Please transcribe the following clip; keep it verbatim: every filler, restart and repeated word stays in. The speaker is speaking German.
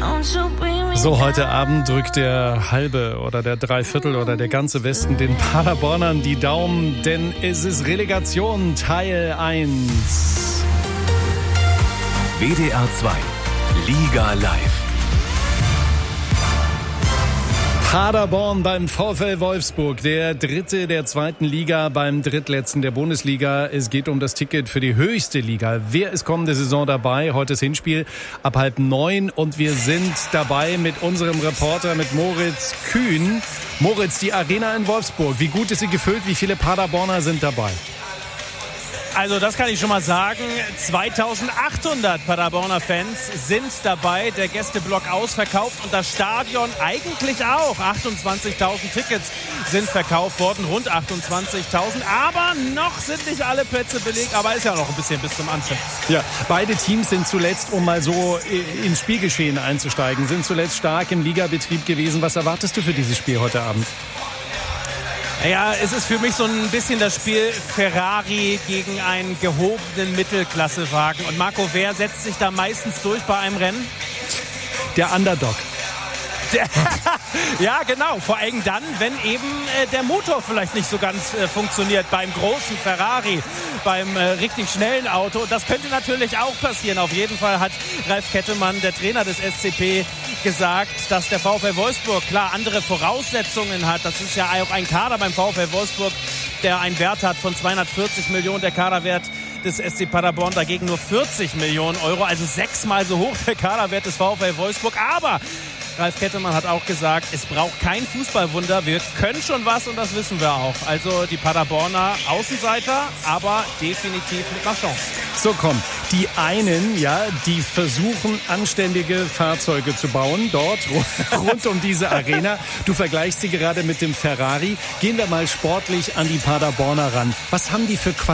So, heute Abend drückt der halbe oder der Dreiviertel oder der ganze Westen den Paderbornern die Daumen, denn es ist Relegation Teil eins. W D R zwei Liga live. Paderborn beim VfL Wolfsburg, der dritte der zweiten Liga beim drittletzten der Bundesliga. Es geht um das Ticket für die höchste Liga. Wer ist kommende Saison dabei? Heute das Hinspiel ab halb neun und wir sind dabei mit unserem Reporter, mit Moritz Kühn. Moritz, die Arena in Wolfsburg, wie gut ist sie gefüllt? Wie viele Paderborner sind dabei? Also das kann ich schon mal sagen, zweitausendachthundert Paderborner Fans sind dabei, der Gästeblock ausverkauft und das Stadion eigentlich auch. achtundzwanzigtausend Tickets sind verkauft worden, rund achtundzwanzigtausend, aber noch sind nicht alle Plätze belegt, aber ist ja noch ein bisschen bis zum Anfang. Ja, beide Teams sind zuletzt, um mal so ins Spielgeschehen einzusteigen, sind zuletzt stark im Ligabetrieb gewesen. Was erwartest du für dieses Spiel heute Abend? Ja, es ist für mich so ein bisschen das Spiel Ferrari gegen einen gehobenen Mittelklassewagen. Und Marco, wer setzt sich da meistens durch bei einem Rennen? Der Underdog. Der, ja, genau. Vor allem dann, wenn eben äh, der Motor vielleicht nicht so ganz äh, funktioniert beim großen Ferrari, beim äh, richtig schnellen Auto. Das könnte natürlich auch passieren. Auf jeden Fall hat Ralf Kettemann, der Trainer des S C P, gesagt, dass der VfL Wolfsburg klar andere Voraussetzungen hat. Das ist ja auch ein Kader beim VfL Wolfsburg, der einen Wert hat von zweihundertvierzig Millionen. Der Kaderwert des S C Paderborn dagegen nur vierzig Millionen Euro. Also sechsmal so hoch der Kaderwert des VfL Wolfsburg. Aber Ralf Kettemann hat auch gesagt, es braucht kein Fußballwunder. Wir können schon was und das wissen wir auch. Also die Paderborner Außenseiter, aber definitiv mit einer Chance. So, komm. Die einen, ja, die versuchen, anständige Fahrzeuge zu bauen, dort rund um diese Arena. Du vergleichst sie gerade mit dem Ferrari. Gehen wir mal sportlich an die Paderborner ran. Was haben die für Qualität?